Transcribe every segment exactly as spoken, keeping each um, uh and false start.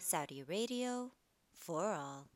Saudi Radio for all.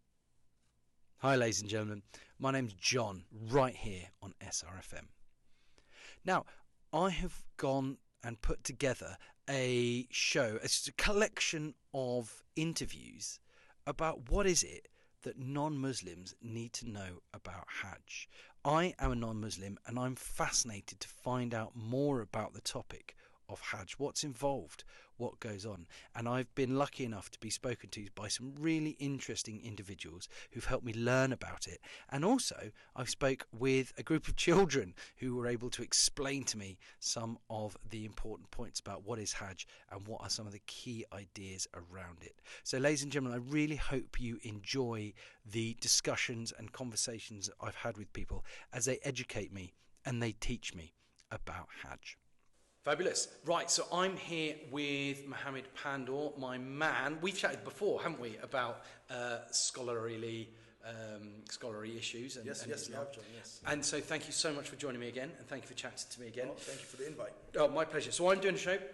Hi ladies and gentlemen, my name's John, right here on S R F M. Now, I have gone and put together a show, it's a collection of interviews about what is it that non-Muslims need to know about Hajj. I am a non-Muslim and I'm fascinated to find out more about the topic of Hajj, what's involved, what goes on. And I've been lucky enough to be spoken to by some really interesting individuals who've helped me learn about it. And also I've spoke with a group of children who were able to explain to me some of the important points about what is Hajj and what are some of the key ideas around it. So ladies and gentlemen, I really hope you enjoy the discussions and conversations that I've had with people as they educate me and they teach me about Hajj. Fabulous. Right, so I'm here with Mohammed Pandor, my man. We've chatted before, haven't we, about uh, scholarly um, scholarly issues. And, yes, and yes, you have, John, yes. And so thank you so much for joining me again, and thank you for chatting to me again. Oh, thank you for the invite. Oh, my pleasure. So I'm doing a show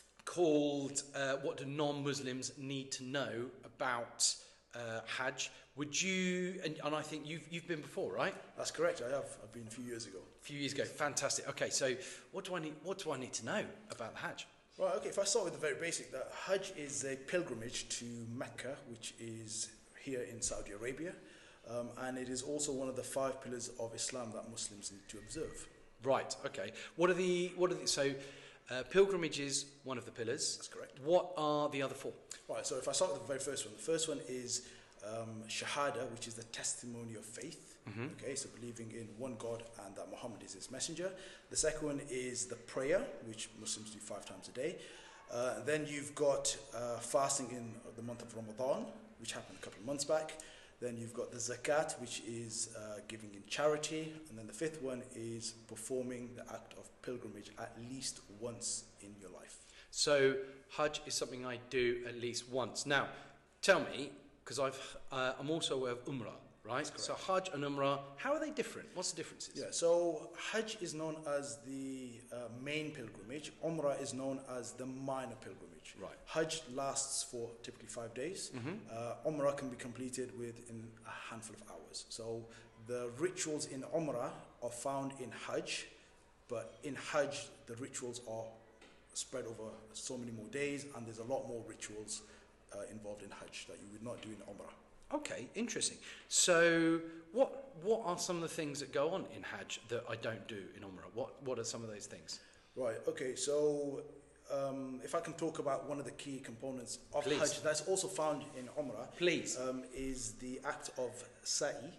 called uh, What Do Non-Muslims Need to Know About Uh, Hajj. Would you, and, and I think you've you've been before, right? That's correct, I have. I've been a few years ago. A few years ago, fantastic. Okay, so what do I need? What do I need to know about the Hajj? Right, okay, if I start with the very basic, that Hajj is a pilgrimage to Mecca, which is here in Saudi Arabia, um, and it is also one of the five pillars of Islam that Muslims need to observe. Right, okay. What are the, what are the, so uh, pilgrimage is one of the pillars. That's correct. What are the other four? Right, so if I start with the very first one, the first one is um, Shahada, which is the testimony of faith. Mm-hmm. Okay, so believing in one God and that Muhammad is his messenger. The second one is the prayer, which Muslims do five times a day. Uh, then you've got uh, fasting in the month of Ramadan, which happened a couple of months back. Then you've got the zakat, which is uh, giving in charity. And then the fifth one is performing the act of pilgrimage at least once in your life. So Hajj is something I do at least once. Now, tell me, because I've uh, I'm also aware of Umrah, right? So Hajj and Umrah, how are they different? What's the differences? Yeah, so Hajj is known as the uh, main pilgrimage. Umrah is known as the minor pilgrimage. Right. Hajj lasts for typically five days. Mm-hmm. Uh, Umrah can be completed within a handful of hours. So the rituals in Umrah are found in Hajj, but in Hajj the rituals are spread over so many more days, and there's a lot more rituals uh, involved in Hajj that you would not do in Umrah. Okay, interesting. So what what are some of the things that go on in Hajj that I don't do in Umrah? What what are some of those things? Right, okay, so um, if I can talk about one of the key components of Please. Hajj that's also found in Umrah, Please. Um, is the act of Sa'i.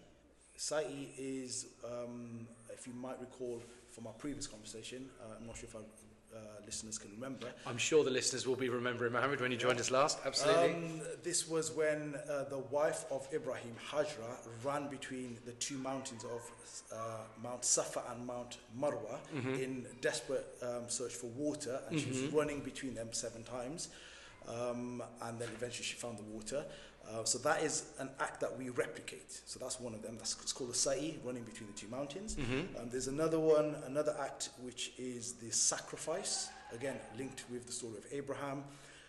Sa'i is, um, if you might recall from our previous conversation, uh, I'm not sure if our uh, listeners can remember. I'm sure the listeners will be remembering, Mohammed, when you joined us last. Absolutely. Um, this was when uh, the wife of Ibrahim, Hajra, ran between the two mountains of uh, Mount Safa and Mount Marwa mm-hmm. in desperate um, search for water, and mm-hmm. she was running between them seven times. Um, and then eventually she found the water. Uh, so that is an act that we replicate. So that's one of them. That's it's called the Sa'i, running between the two mountains. Mm-hmm. Um, there's another one, another act, which is the sacrifice, again linked with the story of Abraham,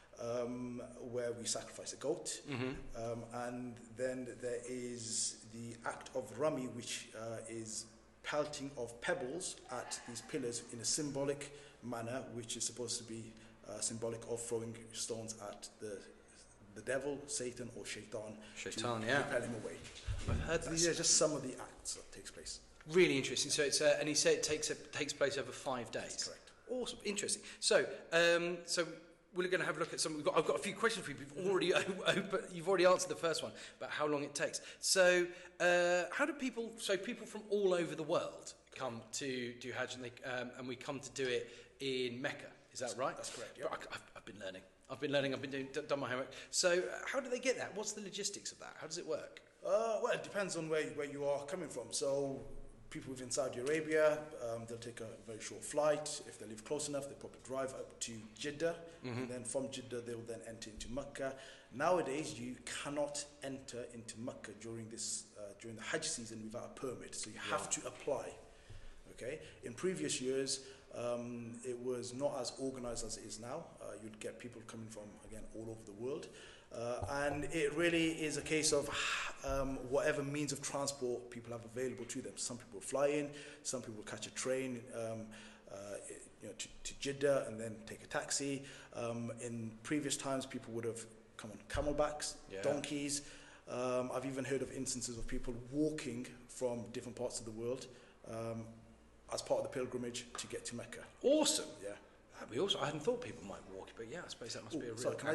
um, where we sacrifice a goat. Mm-hmm. Um, and then there is the act of Rami, which uh, is pelting of pebbles at these pillars in a symbolic manner, which is supposed to be uh, symbolic of throwing stones at the the devil, Satan, or Shaitan, Shaitan, to yeah. repel him away. I've heard that. These are just some of the acts that takes place. Really interesting. So it's uh, and he said it takes it takes place over five days. That's correct. Awesome, interesting. So um, so. We're going to have a look at some. We've got, I've got a few questions for you. You've already, you've already answered the first one about how long it takes. So, uh, how do people? So, people from all over the world come to do Hajj, and, they, um, and we come to do it in Mecca. Is that right? That's correct. Yeah. But I, I've, I've been learning. I've been learning. I've been doing done my homework. So, uh, how do they get that? What's the logistics of that? How does it work? Uh, well, it depends on where where you are coming from. So, people within Saudi Arabia, um, they'll take a very short flight. If they live close enough, they'll probably drive up to Jeddah, mm-hmm. and then from Jeddah they will then enter into Mecca. Nowadays, you cannot enter into Mecca during this uh, during the Hajj season without a permit, so you have Right. to apply. Okay. In previous years, Um, it was not as organized as it is now. Uh, you'd get people coming from, again, all over the world. Uh, and it really is a case of um, whatever means of transport people have available to them. Some people fly in, some people catch a train um, uh, you know, to, to Jeddah and then take a taxi. Um, in previous times, people would have come on camelbacks, Yeah. donkeys. Um, I've even heard of instances of people walking from different parts of the world um, as part of the pilgrimage to get to Mecca. Awesome. Yeah. That'd be awesome. I hadn't thought people might walk, but yeah, I suppose that must Ooh, be a real sorry, can I